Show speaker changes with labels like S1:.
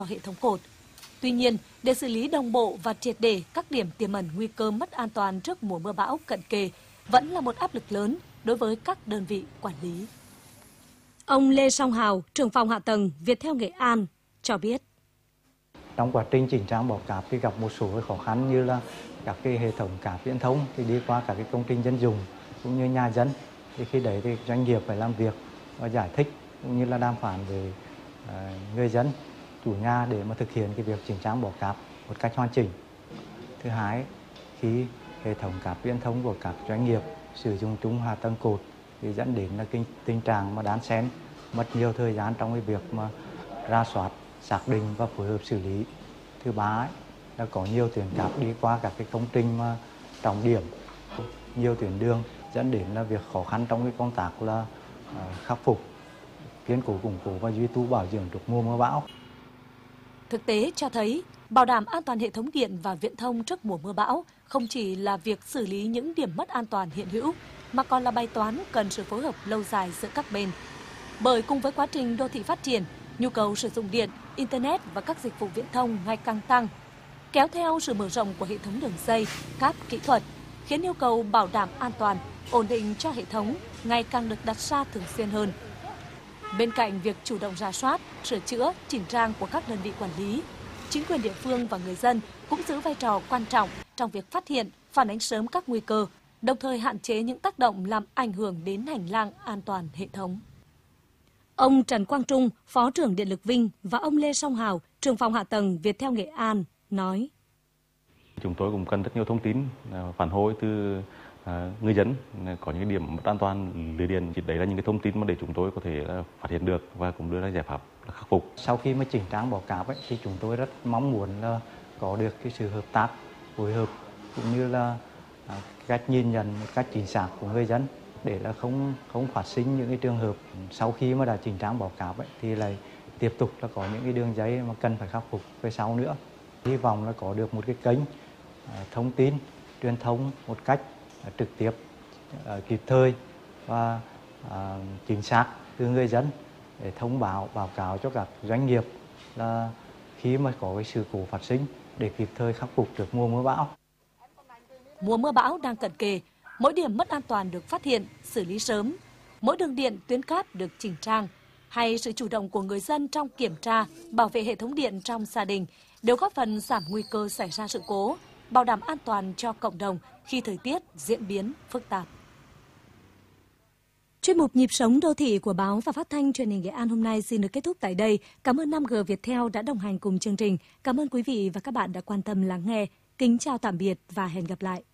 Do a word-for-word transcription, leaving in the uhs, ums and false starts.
S1: hệ thống cột. Tuy nhiên, để xử lý đồng bộ và triệt để các điểm tiềm ẩn nguy cơ mất an toàn trước mùa mưa bão cận kề vẫn là một áp lực lớn đối với các đơn vị quản lý. Ông Lê Song Hào, trưởng phòng hạ tầng Viettel Nghệ An cho biết.
S2: Trong quá trình chỉnh trang bỏ cáp thì gặp một số khó khăn như là các cái hệ thống cáp viễn thông thì đi qua các cái công trình dân dụng cũng như nhà dân, thì khi đấy thì doanh nghiệp phải làm việc và giải thích cũng như là đàm phán với uh, người dân, chủ nhà để mà thực hiện cái việc chỉnh trang bỏ cáp một cách hoàn chỉnh. Thứ hai, khi hệ thống cáp viễn thông của các doanh nghiệp sử dụng chung hạ tầng cột thì dẫn đến là cái tình trạng mà đan xen, mất nhiều thời gian trong cái việc mà rà soát, xác định và phối hợp xử lý. Thứ ba ấy, là có nhiều tuyến cáp đi qua các cái công trình mà trọng điểm, nhiều tuyến đường dẫn đến là việc khó khăn trong cái công tác là uh, khắc phục, kiên cố củng cố và duy tu bảo dưỡng trước mùa mưa bão.
S1: Thực tế cho thấy, bảo đảm an toàn hệ thống điện và viễn thông trước mùa mưa bão không chỉ là việc xử lý những điểm mất an toàn hiện hữu, mà còn là bài toán cần sự phối hợp lâu dài giữa các bên. Bởi cùng với quá trình đô thị phát triển, nhu cầu sử dụng điện, Internet và các dịch vụ viễn thông ngày càng tăng, kéo theo sự mở rộng của hệ thống đường dây, cáp kỹ thuật, khiến yêu cầu bảo đảm an toàn, ổn định cho hệ thống ngày càng được đặt ra thường xuyên hơn. Bên cạnh việc chủ động rà soát, sửa chữa, chỉnh trang của các đơn vị quản lý, chính quyền địa phương và người dân cũng giữ vai trò quan trọng trong việc phát hiện, phản ánh sớm các nguy cơ, đồng thời hạn chế những tác động làm ảnh hưởng đến hành lang an toàn hệ thống. Ông Trần Quang Trung, Phó trưởng Điện lực Vinh và ông Lê Song Hào, trưởng phòng hạ tầng Viettel Nghệ An nói.
S3: Chúng tôi cũng cần rất nhiều thông tin phản hồi từ người dân có những điểm mất an toàn lưới điện. Đấy là những cái thông tin mà để chúng tôi có thể phát hiện được và cũng đưa ra giải pháp khắc phục.
S2: Sau khi mà chỉnh trang bỏ cáp ấy, thì chúng tôi rất mong muốn là có được cái sự hợp tác, phối hợp cũng như là cách nhìn nhận một cách chính xác của người dân để là không không phát sinh những cái trường hợp sau khi mà đã chỉnh trang bỏ cáp ấy, thì lại tiếp tục là có những cái đường dây mà cần phải khắc phục về sau nữa. Hy vọng là có được một cái kênh thông tin truyền thông một cách trực tiếp, kịp thời và chính xác từ người dân để thông báo báo cáo cho các doanh nghiệp là khi mà có cái sự cố phát sinh để kịp thời khắc phục trước mùa mưa bão.
S1: Mùa mưa bão đang cận kề, mỗi điểm mất an toàn được phát hiện, xử lý sớm, mỗi đường điện, tuyến cáp được chỉnh trang, hay sự chủ động của người dân trong kiểm tra, bảo vệ hệ thống điện trong gia đình đều góp phần giảm nguy cơ xảy ra sự cố, bảo đảm an toàn cho cộng đồng khi thời tiết diễn biến phức tạp. Chuyên mục Nhịp sống đô thị của báo và phát thanh truyền hình Nghệ An hôm nay xin được kết thúc tại đây. Cảm ơn năm G Viettel đã đồng hành cùng chương trình. Cảm ơn quý vị và các bạn đã quan tâm lắng nghe. Kính chào tạm biệt và hẹn gặp lại.